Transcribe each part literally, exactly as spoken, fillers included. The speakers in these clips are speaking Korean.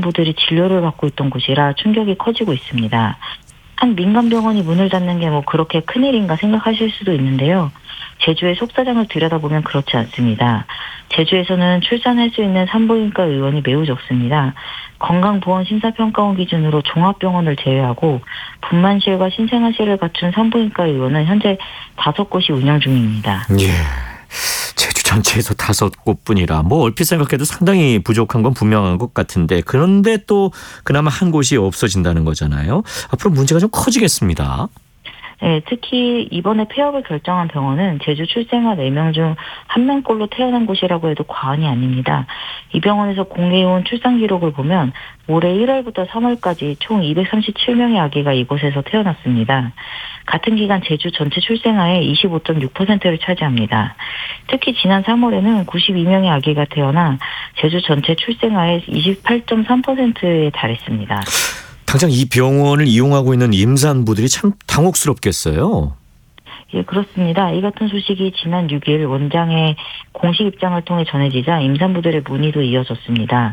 임산부들이 진료를 받고 있던 곳이라 충격이 커지고 있습니다. 한 민간 병원이 문을 닫는 게 뭐 그렇게 큰일인가 생각하실 수도 있는데요. 제주의 속사정을 들여다보면 그렇지 않습니다. 제주에서는 출산할 수 있는 산부인과 의원이 매우 적습니다. 건강보험심사평가원 기준으로 종합병원을 제외하고 분만실과 신생아실을 갖춘 산부인과 의원은 현재 다섯 곳이 운영 중입니다. 예. 제주 전체에서 다섯 곳뿐이라 뭐 얼핏 생각해도 상당히 부족한 건 분명한 것 같은데, 그런데 또 그나마 한 곳이 없어진다는 거잖아요. 앞으로 문제가 좀 커지겠습니다. 네, 특히 이번에 폐업을 결정한 병원은 제주 출생아 네 명 중 한 명꼴로 태어난 곳이라고 해도 과언이 아닙니다. 이 병원에서 공개해온 출산 기록을 보면 올해 일월부터 삼월까지 총 이백삼십칠 명의 아기가 이곳에서 태어났습니다. 같은 기간 제주 전체 출생아의 이십오 점 육 퍼센트를 차지합니다. 특히 지난 삼월에는 구십이 명의 아기가 태어나 제주 전체 출생아의 이십팔 점 삼 퍼센트에 달했습니다. 당장 이 병원을 이용하고 있는 임산부들이 참 당혹스럽겠어요. 예, 그렇습니다. 이 같은 소식이 지난 육 일 원장의 공식 입장을 통해 전해지자 임산부들의 문의도 이어졌습니다.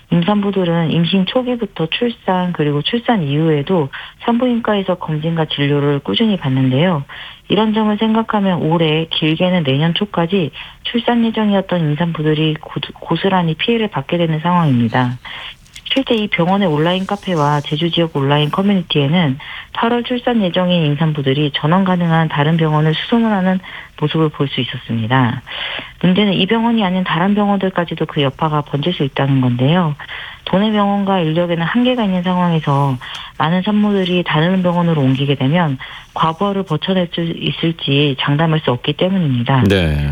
임산부들은 임신 초기부터 출산 그리고 출산 이후에도 산부인과에서 검진과 진료를 꾸준히 받는데요. 이런 점을 생각하면 올해 길게는 내년 초까지 출산 예정이었던 임산부들이 고스란히 피해를 받게 되는 상황입니다. 실제 이 병원의 온라인 카페와 제주 지역 온라인 커뮤니티에는 팔월 출산 예정인 임산부들이 전원 가능한 다른 병원을 수소문하는 모습을 볼 수 있었습니다. 문제는 이 병원이 아닌 다른 병원들까지도 그 여파가 번질 수 있다는 건데요. 도내 병원과 인력에는 한계가 있는 상황에서 많은 산모들이 다른 병원으로 옮기게 되면 과부하를 버텨낼 수 있을지 장담할 수 없기 때문입니다. 네.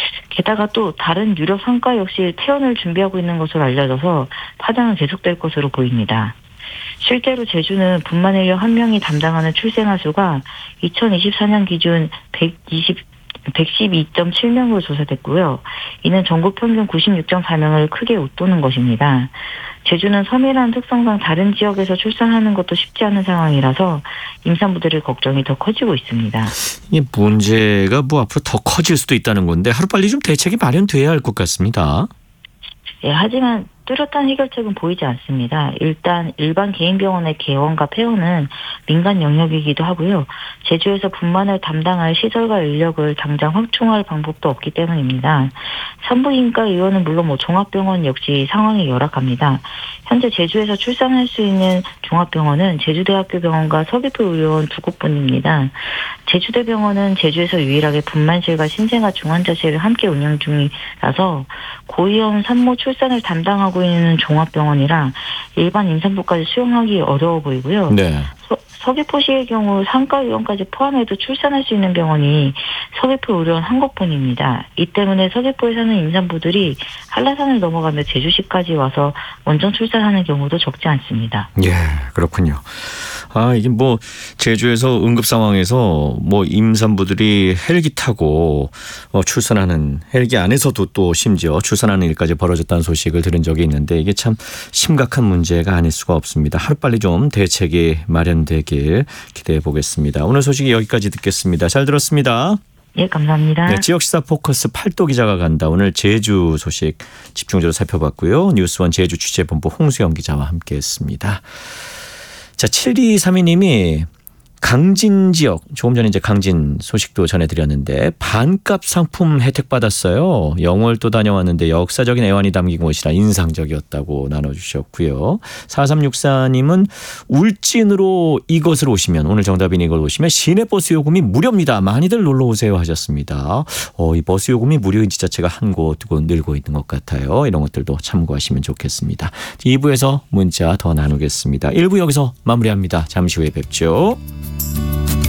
게다가 또 다른 유럽 상가 역시 퇴원을 준비하고 있는 것으로 알려져서 파장은 계속될 것으로 보입니다. 실제로 제주는 분만 인력 한 명이 담당하는 출생아 수가 이천이십사 년 기준 백이십, 백십이 점 칠 명으로 조사됐고요. 이는 전국 평균 구십육 점 사 명을 크게 웃도는 것입니다. 제주는 섬이라는 특성상 다른 지역에서 출산하는 것도 쉽지 않은 상황이라서 임산부들의 걱정이 더 커지고 있습니다. 이 문제가 뭐 앞으로 더 커질 수도 있다는 건데 하루빨리 좀 대책이 마련돼야 할 것 같습니다. 예, 하지만 뚜렷한 해결책은 보이지 않습니다. 일단 일반 개인 병원의 개원과 폐원은 민간 영역이기도 하고요. 제주에서 분만을 담당할 시설과 인력을 당장 확충할 방법도 없기 때문입니다. 산부인과 의원은 물론 뭐 종합병원 역시 상황이 열악합니다. 현재 제주에서 출산할 수 있는 종합병원은 제주대학교 병원과 서귀포 의료원 두 곳뿐입니다. 제주대병원은 제주에서 유일하게 분만실과 신생아 중환자실을 함께 운영 중이라서 고위험 산모 출산을 담당하고 있는 종합병원이라 일반 임산부까지 수용하기 어려워 보이고요. 네. 서, 서귀포시의 경우 산과의원까지 포함해도 출산할 수 있는 병원이 서귀포 의료원 한 곳뿐입니다. 이 때문에 서귀포에 사는 임산부들이 한라산을 넘어가며 제주시까지 와서 원정 출산하는 경우도 적지 않습니다. 예, 그렇군요. 아, 이게 뭐 제주에서 응급 상황에서 뭐 임산부들이 헬기 타고 어, 출산하는, 헬기 안에서도 또 심지어 출산하는 일까지 벌어졌다는 소식을 들은 적이 있는데 이게 참 심각한 문제가 아닐 수가 없습니다. 하루빨리 좀 대책이 마련되길 기대해 보겠습니다. 오늘 소식이 여기까지 듣겠습니다. 잘 들었습니다. 예, 감사합니다. 네, 지역시사 포커스 팔도 기자가 간다. 오늘 제주 소식 집중적으로 살펴봤고요. 뉴스원 제주 취재본부 홍수영 기자와 함께했습니다. 자, 칠이삼이 님이 강진 지역, 조금 전에 이제 강진 소식도 전해드렸는데 반값 상품 혜택 받았어요. 영월도 다녀왔는데 역사적인 애환이 담긴 곳이라 인상적이었다고 나눠주셨고요. 사삼육사 님은 울진으로 이것을 오시면, 오늘 정답인 이걸 오시면 시내버스 요금이 무료입니다. 많이들 놀러오세요 하셨습니다. 어, 이 버스 요금이 무료인 지자체가 한 곳 두 곳 늘고 있는 것 같아요. 이런 것들도 참고하시면 좋겠습니다. 이 부에서 문자 더 나누겠습니다. 일 부 여기서 마무리합니다. 잠시 후에 뵙죠.